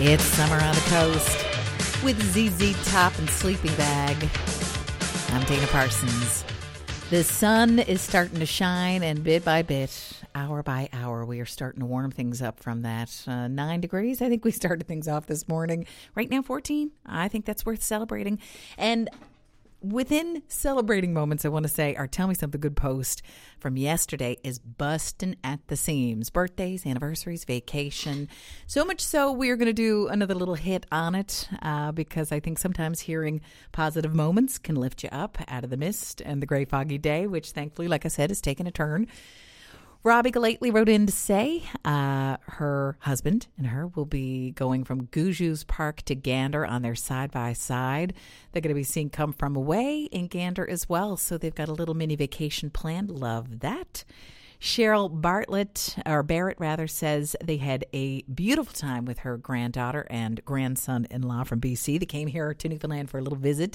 It's Summer on the Coast with ZZ Top and Sleeping Bag. I'm Dana Parsons. The sun is starting to shine, and bit by bit, hour by hour, we are starting to warm things up from that. 9 degrees, I think we started things off this morning. Right now, 14. I think that's worth celebrating. And within celebrating moments, I want to say our Tell Me Something Good post from yesterday is busting at the seams. Birthdays, anniversaries, vacation. So much so we are going to do another little hit on it because I think sometimes hearing positive moments can lift you up out of the mist and the gray foggy day, which thankfully, like I said, has taken a turn. Robbie Galately wrote in to say her husband and her will be going from Goujus Park to Gander on their side-by-side. They're going to be seeing Come From Away in Gander as well, so they've got a little mini vacation planned. Love that. Cheryl Barrett says they had a beautiful time with her granddaughter and grandson-in-law from BC. They came here to Newfoundland for a little visit.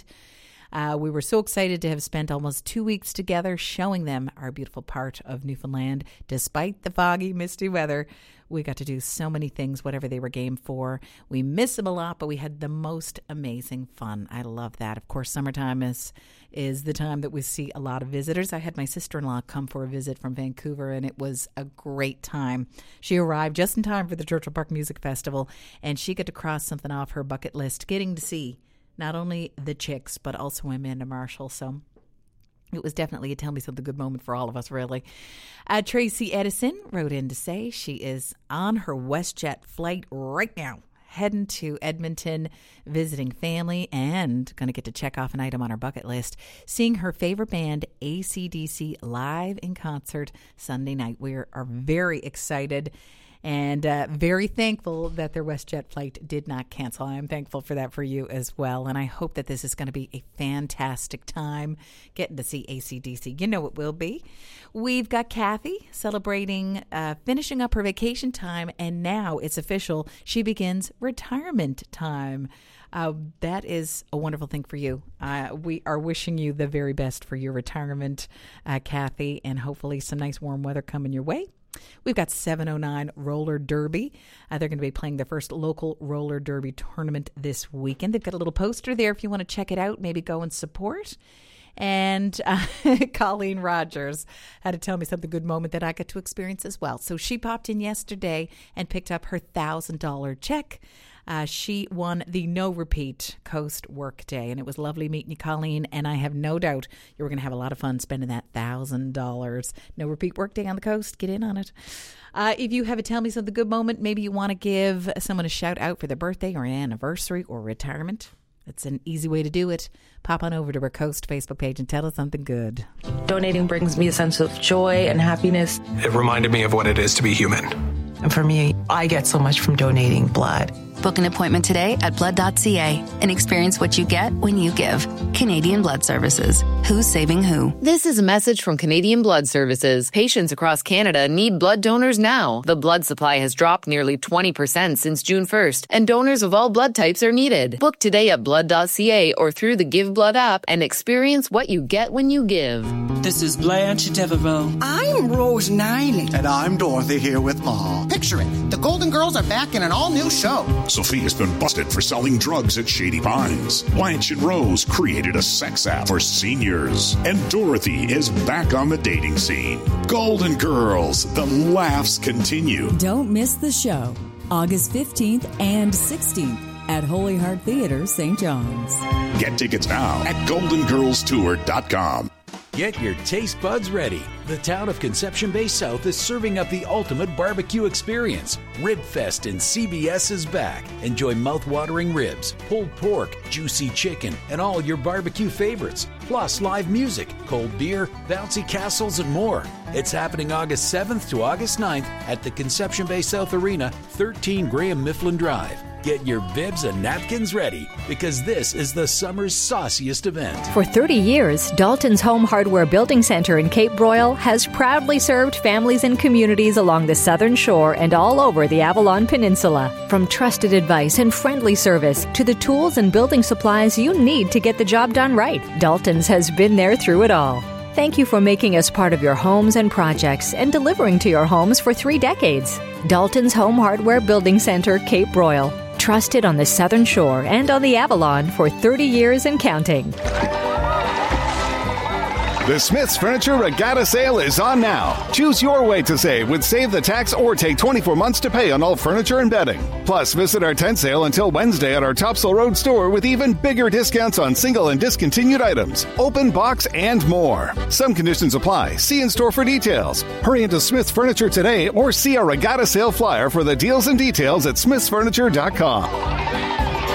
We were so excited to have spent almost 2 weeks together showing them our beautiful part of Newfoundland. Despite the foggy, misty weather, we got to do so many things, whatever they were game for. We miss them a lot, but we had the most amazing fun. I love that. Of course, summertime is the time that we see a lot of visitors. I had my sister-in-law come for a visit from Vancouver, and it was a great time. She arrived just in time for the Churchill Park Music Festival, and she got to cross something off her bucket list, getting to see not only the Chicks, but also Amanda Marshall. So it was definitely a Tell Me Something Good moment for all of us, really. Tracy Edison wrote in to say she is on her WestJet flight right now, heading to Edmonton, visiting family, and going to get to check off an item on her bucket list, seeing her favorite band, AC/DC, live in concert Sunday night. We are very excited and very thankful that their WestJet flight did not cancel. I am thankful for that for you as well. And I hope that this is going to be a fantastic time getting to see AC/DC. You know it will be. We've got Kathy celebrating, finishing up her vacation time. And now it's official. She begins retirement time. That is a wonderful thing for you. We are wishing you the very best for your retirement, Kathy, and hopefully some nice warm weather coming your way. We've got 709 Roller Derby. They're going to be playing their first local roller derby tournament this weekend. They've got a little poster there if you want to check it out, maybe go and support. And Colleen Rogers had to tell me something good moment that I got to experience as well. So she popped in yesterday and picked up her $1,000 check. She won the No Repeat Coast Work Day, and it was lovely meeting you, Colleen, and I have no doubt you were going to have a lot of fun spending that $1,000. No Repeat Work Day on the coast. Get in on it. If you have a Tell Me Something Good moment, maybe you want to give someone a shout out for their birthday or anniversary or retirement, it's an easy way to do it. Pop on over to our Coast Facebook page and tell us something good. Donating brings me a sense of joy and happiness. It reminded me of what it is to be human. And for me, I get so much from donating blood. Book an appointment today at blood.ca and experience what you get when you give. Canadian Blood Services. Who's saving who? This is a message from Canadian Blood Services. Patients across Canada need blood donors now. The blood supply has dropped nearly 20% since June 1st, and donors of all blood types are needed. Book today at blood.ca or through the Give Blood app and experience what you get when you give. This is Blanche Devereaux. I'm Rose Niley. And I'm Dorothy here with Ma. Picture it. The Golden Girls are back in an all-new show. Sophia's been busted for selling drugs at Shady Pines. Blanche and Rose created a sex app for seniors. And Dorothy is back on the dating scene. Golden Girls, the laughs continue. Don't miss the show. August 15th and 16th at Holy Heart Theater, St. John's. Get tickets now at goldengirlstour.com. Get your taste buds ready. The town of Conception Bay South is serving up the ultimate barbecue experience. Rib Fest in CBS is back. Enjoy mouth-watering ribs, pulled pork, juicy chicken, and all your barbecue favorites. Plus live music, cold beer, bouncy castles, and more. It's happening August 7th to August 9th at the Conception Bay South Arena, 13 Graham Mifflin Drive. Get your bibs and napkins ready because this is the summer's sauciest event. For 30 years, Dalton's Home Hardware Building Center in Cape Broyle has proudly served families and communities along the southern shore and all over the Avalon Peninsula. From trusted advice and friendly service to the tools and building supplies you need to get the job done right, Dalton's has been there through it all. Thank you for making us part of your homes and projects and delivering to your homes for 3 decades. Dalton's Home Hardware Building Center, Cape Broyle. trusted on the Southern Shore and on the Avalon for 30 years and counting. The Smith's Furniture Regatta Sale is on now. Choose your way to save with Save the Tax or take 24 months to pay on all furniture and bedding. Plus, visit our tent sale until Wednesday at our Topsail Road store with even bigger discounts on single and discontinued items, open box, and more. Some conditions apply. See in store for details. Hurry into Smith's Furniture today or see our Regatta Sale flyer for the deals and details at smithsfurniture.com.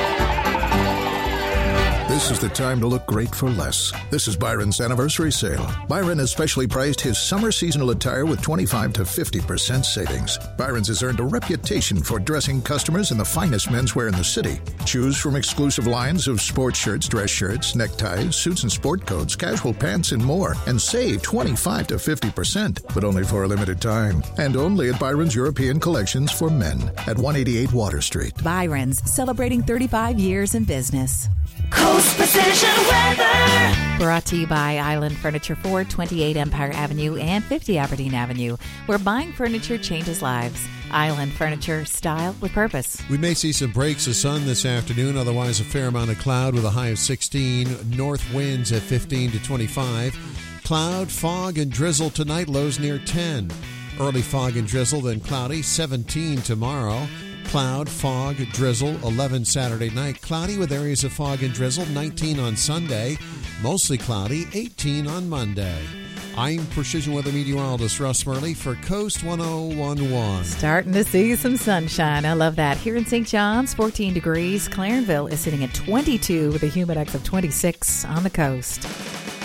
This is the time to look great for less. This is Byron's anniversary sale. Byron has specially priced his summer seasonal attire with 25 to 50% savings. Byron's has earned a reputation for dressing customers in the finest menswear in the city. Choose from exclusive lines of sports shirts, dress shirts, neckties, suits and sport coats, casual pants, and more. And save 25 to 50%, but only for a limited time. And only at Byron's European Collections for men at 188 Water Street. Byron's, celebrating 35 years in business. Coast Precision Weather. Brought to you by Island Furniture, 428 Empire Avenue and 50 Aberdeen Avenue, where buying furniture changes lives. Island Furniture, style with purpose. We may see some breaks of sun this afternoon, otherwise a fair amount of cloud with a high of 16. North winds at 15 to 25. Cloud, fog, and drizzle tonight, lows near 10. Early fog and drizzle, then cloudy, 17 tomorrow. Cloud, fog, drizzle, 11 Saturday night. Cloudy with areas of fog and drizzle, 19 on Sunday. Mostly cloudy, 18 on Monday. I'm Precision Weather Meteorologist Russ Murley for Coast 1011. Starting to see some sunshine. I love that. Here in St. John's, 14 degrees. Clarenville is sitting at 22 with a humidex of 26 on the coast.